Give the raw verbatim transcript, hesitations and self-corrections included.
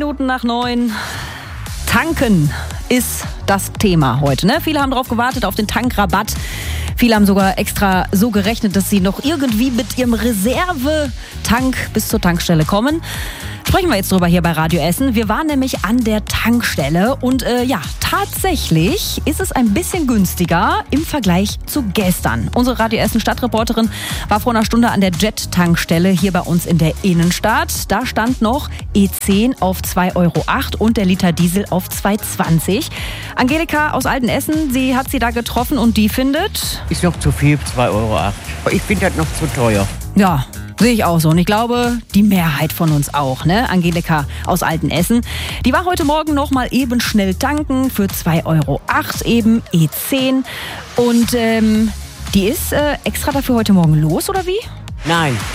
Minuten nach neun. Tanken ist das Thema heute. Ne? Viele haben darauf gewartet, auf den Tankrabatt. Viele haben sogar extra so gerechnet, dass sie noch irgendwie mit ihrem Reservetank bis zur Tankstelle kommen. Sprechen wir jetzt drüber hier bei Radio Essen. Wir waren nämlich an der Tankstelle und äh, ja, tatsächlich ist es ein bisschen günstiger im Vergleich zu gestern. Unsere Radio Essen Stadtreporterin war vor einer Stunde an der Jet-Tankstelle hier bei uns in der Innenstadt. Da stand noch E zehn auf zwei Euro acht und der Liter Diesel auf zwei Euro zwanzig. Angelika aus Altenessen, sie hat sie da getroffen und die findet... Ist noch zu viel, zwei Euro acht. Ich finde das noch zu teuer. Ja, sehe ich auch so. Und ich glaube, die Mehrheit von uns auch, ne? Angelika aus Altenessen. Die war heute Morgen noch mal eben schnell tanken für zwei Euro acht, eben E zehn. Und ähm, die ist äh, extra dafür heute Morgen los, oder wie? Nein,